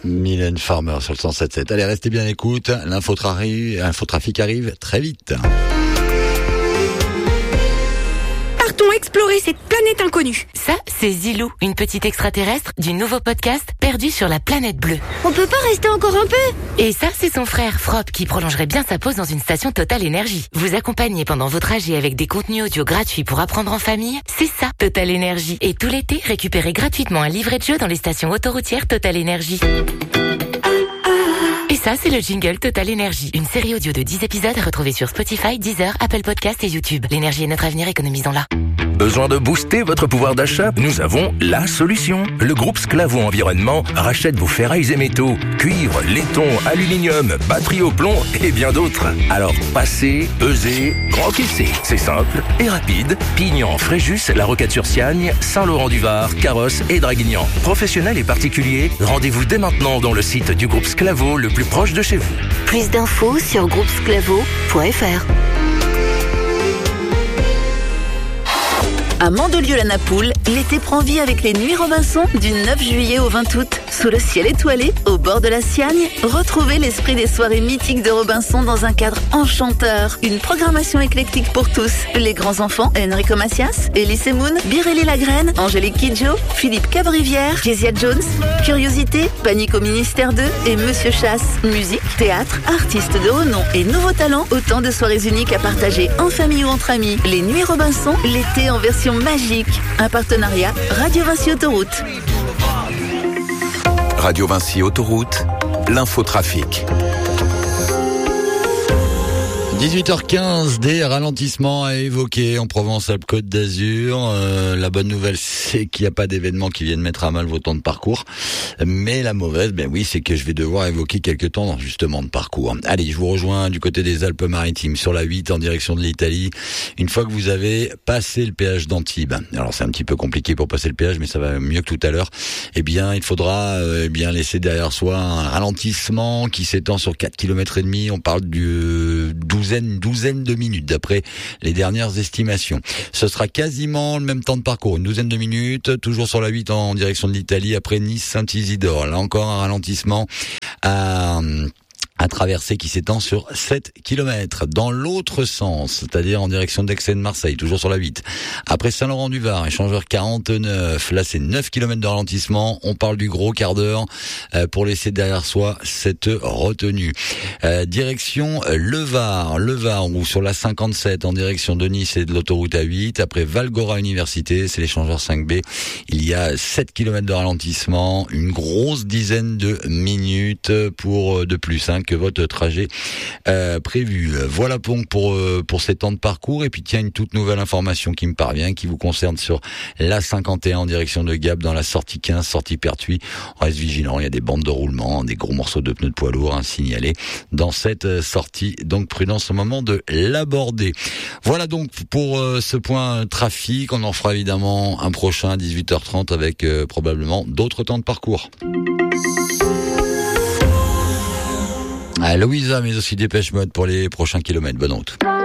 Mylène Farmer sur le 107.7. Allez, restez bien à l'écoute. L'infotrafic arrive très vite. Partons explorer cette planète inconnue. Ça, c'est Zilou, une petite extraterrestre du nouveau podcast Perdu sur la planète bleue. On peut pas rester encore un peu? Et ça, c'est son frère Frop qui prolongerait bien sa pause dans une station Total Énergie. Vous accompagner pendant vos trajets avec des contenus audio gratuits pour apprendre en famille, c'est ça, Total Énergie. Et tout l'été, récupérez gratuitement un livret de jeu dans les stations autoroutières Total Énergie. Et ça, c'est le jingle Total Énergie. Une série audio de 10 épisodes à retrouver sur Spotify, Deezer, Apple Podcasts et YouTube. L'énergie est notre avenir, économisons-la. Besoin de booster votre pouvoir d'achat? Nous avons la solution. Le groupe Sclavo Environnement rachète vos ferrailles et métaux, cuivre, laiton, aluminium, batterie au plomb et bien d'autres. Alors passez, pesez, encaissez. C'est simple et rapide. Pignan, Fréjus, La Roquette-sur-Siagne, Saint-Laurent-du-Var, Carrosse et Draguignan. Professionnels et particuliers, rendez-vous dès maintenant dans le site du groupe Sclavo le plus proche de chez vous. Plus d'infos sur groupesclavo.fr. À Mandelieu-la-Napoule, l'été prend vie avec les Nuits Robinson du 9 juillet au 20 août. Sous le ciel étoilé, au bord de la Siagne, retrouvez l'esprit des soirées mythiques de Robinson dans un cadre enchanteur. Une programmation éclectique pour tous. Les grands enfants, Enrico Macias, Elise Moon, Birelli Lagraine, Angélique Kidjo, Philippe Cabrivière, Kezia Jones, Curiosité, Panique au Ministère 2 et Monsieur Chasse. Musique, théâtre, artistes de haut nom et nouveaux talents, autant de soirées uniques à partager en famille ou entre amis. Les Nuits Robinson, l'été en version magique. Un partenariat Radio Vinci Autoroute. Radio Vinci Autoroute, l'infotrafic. 18h15, des ralentissements à évoquer en Provence-Alpes-Côte d'Azur. La bonne nouvelle, c'est qu'il n'y a pas d'événements qui viennent mettre à mal vos temps de parcours. Mais la mauvaise, ben oui, c'est que je vais devoir évoquer quelques temps justement de parcours. Allez, je vous rejoins du côté des Alpes-Maritimes, sur la 8 en direction de l'Italie. Une fois que vous avez passé le péage d'Antibes, alors c'est un petit peu compliqué pour passer le péage, mais ça va mieux que tout à l'heure. Eh bien, il faudra laisser derrière soi un ralentissement qui s'étend sur 4,5 km. On parle du douzaine de minutes d'après les dernières estimations. Ce sera quasiment le même temps de parcours, une douzaine de minutes, toujours sur la 8 en direction de l'Italie, après Nice-Saint-Isidore. Là encore un ralentissement à traverser qui s'étend sur 7 km. Dans l'autre sens, c'est-à-dire en direction d'Aix-en-Marseille, toujours sur la 8. Après Saint-Laurent-du-Var, échangeur 49, là c'est 9 km de ralentissement. On parle du gros quart d'heure pour laisser derrière soi cette retenue. Direction Le Var, ou sur la 57 en direction de Nice et de l'autoroute A8. Après Valgora Université, c'est l'échangeur 5B. Il y a 7 km de ralentissement, une grosse dizaine de minutes de plus que votre trajet prévu. Voilà pour ces temps de parcours. Et puis tiens, une toute nouvelle information qui me parvient, qui vous concerne sur la 51 en direction de Gap, dans la sortie 15, sortie Pertuis. On reste vigilant, il y a des bandes de roulement, des gros morceaux de pneus de poids lourd signalés dans cette sortie. Donc prudence au moment de l'aborder. Voilà donc pour ce point trafic. On en fera évidemment un prochain à 18h30 avec probablement d'autres temps de parcours. Louisa, mais aussi Dépêche Mode pour les prochains kilomètres. Bonne route.